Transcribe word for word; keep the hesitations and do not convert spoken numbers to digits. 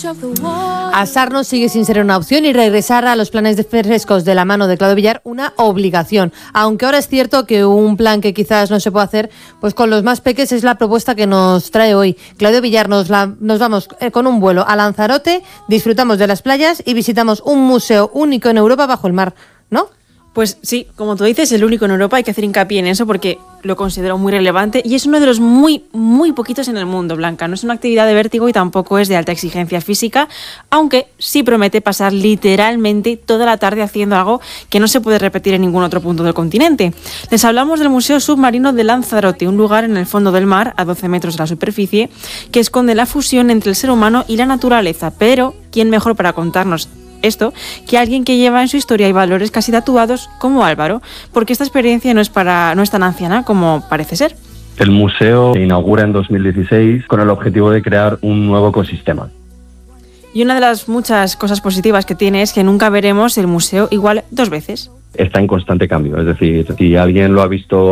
Asarnos sigue sin ser una opción y regresar a los planes de frescos de la mano de Claudio Villar una obligación. Aunque ahora es cierto que un plan que quizás no se puede hacer, pues con los más peques es la propuesta que nos trae hoy. Claudio Villar, nos, la, nos vamos eh, con un vuelo a Lanzarote, disfrutamos de las playas y visitamos un museo único en Europa bajo el mar, ¿no? Pues sí, como tú dices, el único en Europa, hay que hacer hincapié en eso porque lo considero muy relevante y es uno de los muy, muy poquitos en el mundo, Blanca. No es una actividad de vértigo y tampoco es de alta exigencia física, aunque sí promete pasar literalmente toda la tarde haciendo algo que no se puede repetir en ningún otro punto del continente. Les hablamos del Museo Submarino de Lanzarote, un lugar en el fondo del mar, a doce metros de la superficie, que esconde la fusión entre el ser humano y la naturaleza. Pero, ¿quién mejor para contarnos esto que alguien que lleva en su historia y valores casi tatuados como Álvaro? Porque esta experiencia no es para no es tan anciana como parece ser. El museo se inaugura en dos mil dieciséis con el objetivo de crear un nuevo ecosistema. Y una de las muchas cosas positivas que tiene es que nunca veremos el museo igual dos veces. Está en constante cambio, es decir, si alguien lo ha visto